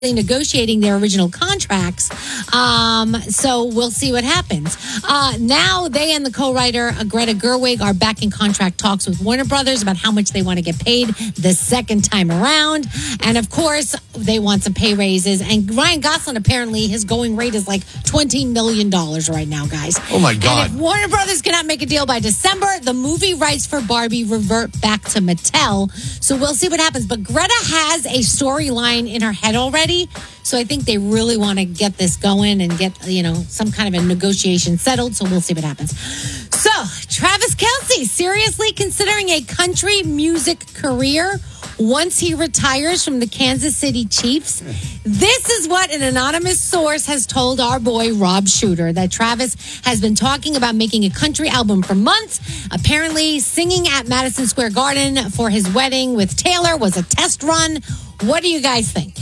negotiating their original contracts. So we'll see what happens. Now they and the co-writer Greta Gerwig are back in contract talks with Warner Brothers about how much they want to get paid the second time around. And of course, they want some pay raises. And Ryan Gosling, apparently, his going rate is like $20 million right now, guys. Oh, my God. And if Warner Brothers cannot make a deal by December, the movie rights for Barbie revert back to Mattel. So we'll see what happens. But Greta has a storyline in her head already. So I think they really want to get this going and get, some kind of a negotiation settled. So we'll see what happens. So Travis Kelce seriously considering a country music career once he retires from the Kansas City Chiefs. This is what an anonymous source has told our boy Rob Shooter, that Travis has been talking about making a country album for months. Apparently, singing at Madison Square Garden for his wedding with Taylor was a test run. What do you guys think?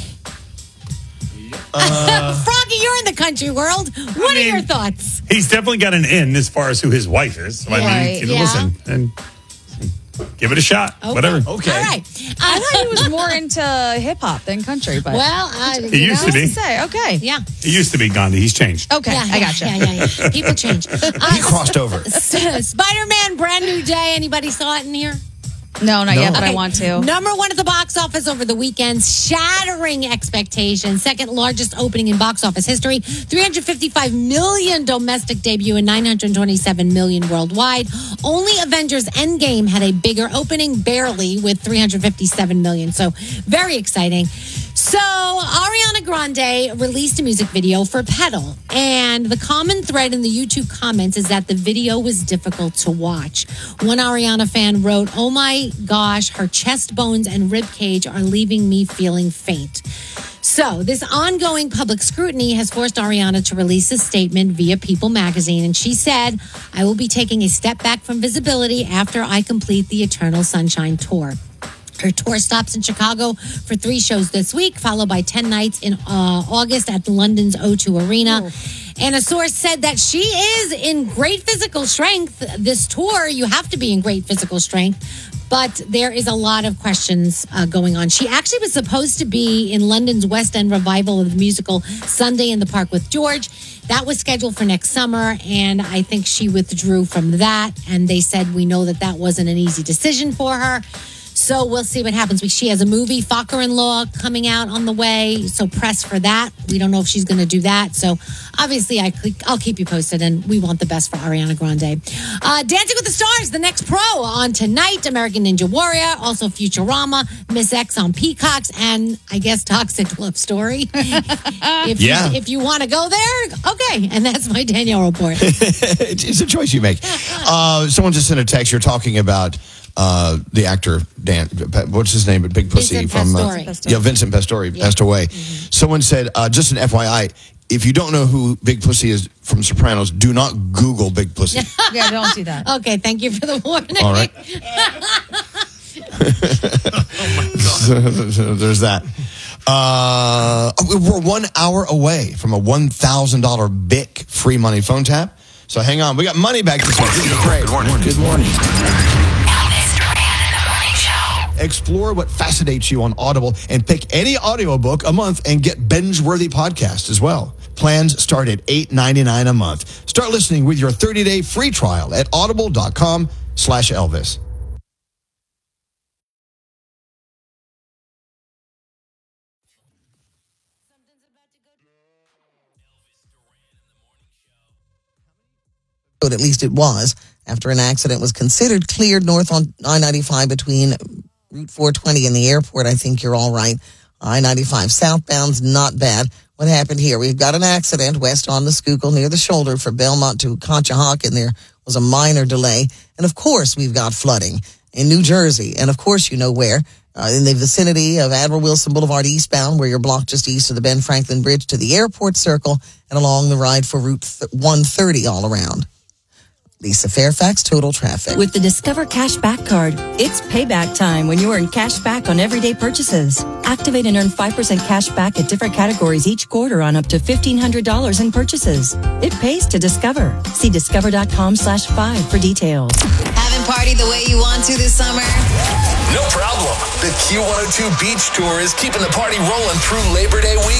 Froggy, you're in the country world. What are your thoughts? He's definitely got an in as far as who his wife is. So listen and give it a shot. Okay. Whatever. Okay. All right. I thought he was more into hip hop than country, but he used to be. Okay. Yeah. He used to be Gandhi. He's changed. Okay, I gotcha. Yeah. People change. He crossed over. Spider-Man, Brand New Day. Anybody saw it in here? No, not yet, but I want to. Number one at the box office over the weekend, shattering expectations. Second largest opening in box office history. 355 million domestic debut and 927 million worldwide. Only Avengers Endgame had a bigger opening, barely, with 357 million. So very exciting. So Ariana Grande released a music video for Pedal. And the common thread in the YouTube comments is that the video was difficult to watch. One Ariana fan wrote, "Oh my gosh, her chest bones and rib cage are leaving me feeling faint." So this ongoing public scrutiny has forced Ariana to release a statement via People magazine. And she said, "I will be taking a step back from visibility after I complete the Eternal Sunshine Tour." Her tour stops in Chicago for 3 shows this week, followed by 10 nights in August at London's O2 Arena. And a source said that she is in great physical strength. This tour, you have to be in great physical strength. But there is a lot of questions going on. She actually was supposed to be in London's West End revival of the musical Sunday in the Park with George. That was scheduled for next summer, and I think she withdrew from that. And they said, we know that wasn't an easy decision for her. So we'll see what happens. She has a movie, Focker-in-Law, coming out on the way. So press for that. We don't know if she's going to do that. So obviously, I'll keep you posted, and we want the best for Ariana Grande. Dancing with the Stars, the next pro on tonight. American Ninja Warrior, also Futurama, Miss X on Peacocks, and I guess Toxic Love Story. If you want to go there, okay. And that's my Danielle report. It's a choice you make. Someone just sent a text. You're talking about the actor what's his name? Big Pussy Vincent Pastore passed away. Mm-hmm. Someone said, just an FYI, if you don't know who Big Pussy is from Sopranos, do not Google Big Pussy. Yeah, don't do that. Okay, thank you for the warning. All right. Oh my God. So there's that. We're 1 hour away from a $1,000 BIC free money phone tap. So hang on. We got money back this week. Good morning. Good morning. Explore what fascinates you on Audible and pick any audiobook a month and get binge-worthy podcasts as well. Plans start at $8.99 a month. Start listening with your 30-day free trial at audible.com/Elvis. At least it was, after an accident was considered cleared north on I-95 between Route 420 and the airport. I think you're all right. I-95 southbound's not bad. What happened here? We've got an accident west on the Schuylkill near the shoulder for Belmont to Conshohocken. There was a minor delay. And of course, we've got flooding in New Jersey. And of course, you know where. In the vicinity of Admiral Wilson Boulevard eastbound, where you're blocked just east of the Ben Franklin Bridge to the airport circle and along the ride for Route 130 all around. Lisa Fairfax, Total Traffic. With the Discover Cashback Card, it's payback time when you earn cash back on everyday purchases. Activate and earn 5% cash back at different categories each quarter on up to $1,500 in purchases. It pays to Discover. See discover.com/5 for details. Haven't partied the way you want to this summer? No problem. The Q102 Beach Tour is keeping the party rolling through Labor Day week.